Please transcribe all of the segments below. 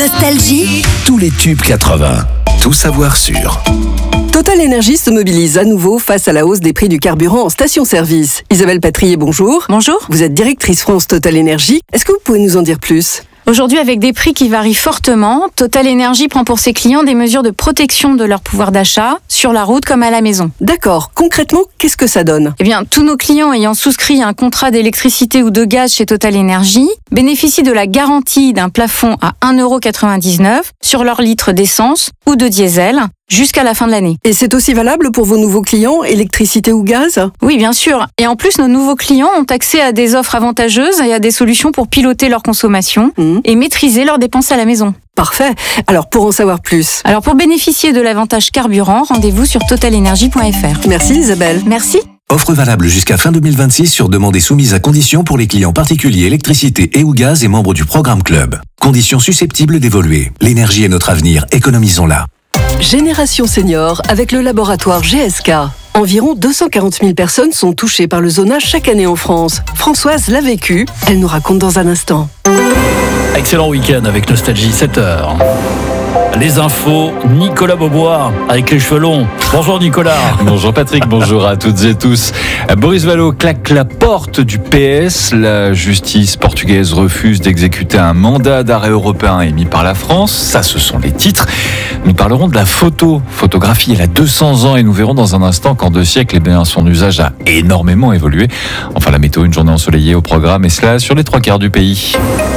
Nostalgie. Tous les tubes 80. Tout savoir sur. Total Énergie se mobilise à nouveau face à la hausse des prix du carburant en station-service. Isabelle Patrier, bonjour. Bonjour. Vous êtes directrice France Total Énergie. Est-ce que vous pouvez nous en dire plus ? Aujourd'hui, avec des prix qui varient fortement, Total Énergie prend pour ses clients des mesures de protection de leur pouvoir d'achat, sur la route comme à la maison. D'accord. Concrètement, qu'est-ce que ça donne ? Eh bien, tous nos clients ayant souscrit un contrat d'électricité ou de gaz chez Total Énergie bénéficient de la garantie d'un plafond à 1,99 € sur leur litre d'essence ou de diesel jusqu'à la fin de l'année. Et c'est aussi valable pour vos nouveaux clients, électricité ou gaz ? Oui, bien sûr. Et en plus, nos nouveaux clients ont accès à des offres avantageuses et à des solutions pour piloter leur consommation et maîtriser leurs dépenses à la maison. Parfait. Alors, pour en savoir plus. Alors, pour bénéficier de l'avantage carburant, rendez-vous sur totalenergie.fr. Merci Isabelle. Merci. Offre valable jusqu'à fin 2026 sur demande et soumise à conditions pour les clients particuliers électricité et ou gaz et membres du programme Club. Conditions susceptibles d'évoluer. L'énergie est notre avenir, économisons-la. Génération Senior avec le laboratoire GSK. Environ 240 000 personnes sont touchées par le zonage chaque année en France. Françoise l'a vécu, elle nous raconte dans un instant. Excellent week-end avec Nostalgie, 7h. Les infos, Nicolas Beaubois avec les cheveux longs. Bonjour Nicolas. Bonjour Patrick, bonjour à toutes et tous. Boris Vallaud claque la porte du PS. La justice portugaise refuse d'exécuter un mandat d'arrêt européen émis par la France. Ça, ce sont les titres. Nous parlerons de la photographie. Elle a 200 ans et nous verrons dans un instant qu'en 2 siècles, son usage a énormément évolué. Enfin, la météo, une journée ensoleillée au programme et cela sur les 3/4 du pays.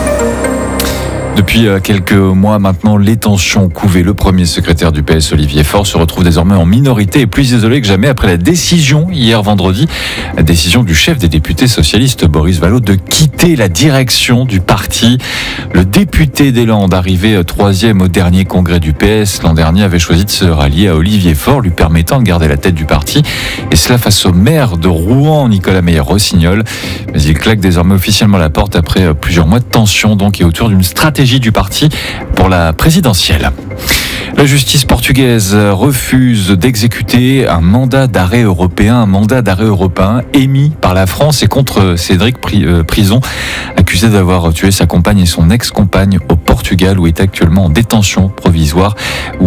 Depuis quelques mois maintenant, les tensions couvaient. Le premier secrétaire du PS, Olivier Faure, se retrouve désormais en minorité et plus isolé que jamais après la décision, hier vendredi, la décision du chef des députés socialistes, Boris Vallaud, de quitter la direction du parti. Le député des Landes, arrivé 3e au dernier congrès du PS l'an dernier, avait choisi de se rallier à Olivier Faure, lui permettant de garder la tête du parti. Et cela face au maire de Rouen, Nicolas Meyer-Rossignol. Mais il claque désormais officiellement la porte après plusieurs mois de tension, donc, et autour d'une stratégie du parti pour la présidentielle. La justice portugaise refuse d'exécuter un mandat d'arrêt européen émis par la France et contre Cédric Prison, accusé d'avoir tué sa compagne et son ex-compagne au Portugal, où est actuellement en détention provisoire.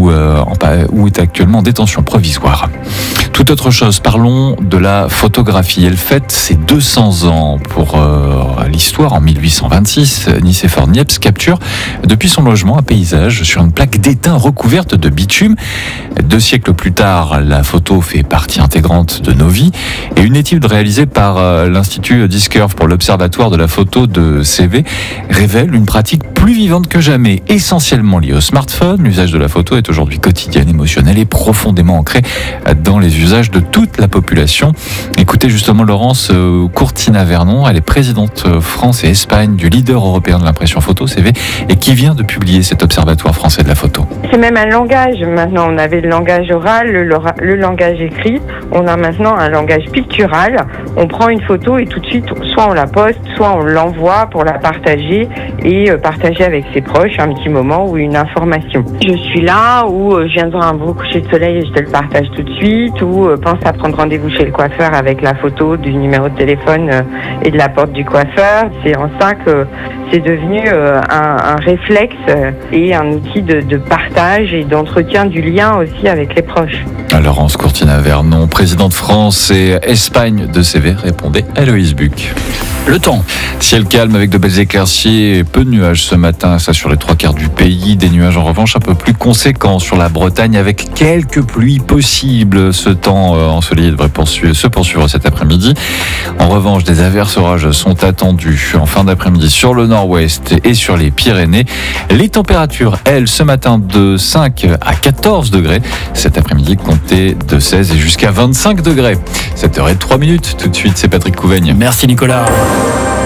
Toute autre chose, parlons de la photographie. Elle fête ses 200 ans pour l'histoire. En 1826, Nicéphore Niepce capture depuis son logement un paysage sur une plaque d'étain recouverte de bitume. 2 siècles plus tard, la photo fait partie intégrante de nos vies et une étude réalisée par l'Institut Discurve pour l'Observatoire de la photo de CV révèle une pratique plus vivante que jamais, essentiellement liée au smartphone. L'usage de la photo est aujourd'hui quotidien, émotionnel et profondément ancré dans les usages de toute la population. Écoutez justement Laurence Courtina-Vernon, elle est présidente France et Espagne du leader européen de l'impression photo CV et qui vient de publier cet observatoire français de la photo. C'est même un langage. Maintenant, on avait le langage oral, le langage écrit. On a maintenant un langage pictural. On prend une photo et tout de suite, soit on la poste, soit on l'envoie pour la partager et partager avec ses proches un petit moment ou une information. Je suis là ou je viens de voir un beau coucher de soleil et je te le partage tout de suite, ou pense à prendre rendez-vous chez le coiffeur avec la photo du numéro de téléphone et de la porte du coiffeur. C'est en ça que c'est devenu un réflexe et un outil de partage et d'entretien du lien aussi avec les proches. Laurence Courtina-Vernon, présidente France et Espagne de CV, répondait à Héloïse Buc. Le temps. Ciel calme avec de belles éclaircies et peu de nuages ce matin, ça sur les 3/4 du pays. Des nuages en revanche un peu plus conséquents sur la Bretagne avec quelques pluies possibles. Ce temps ensoleillé devrait se poursuivre cet après-midi. En revanche, des averses orages sont attendues en fin d'après-midi sur le nord-ouest et sur les Pyrénées. Les températures, elles, ce matin de 5 à 14 degrés. Cet après-midi, comptez de 16 et jusqu'à 25 degrés. 7h03. Tout de suite, c'est Patrick Couvaigne. Merci Nicolas.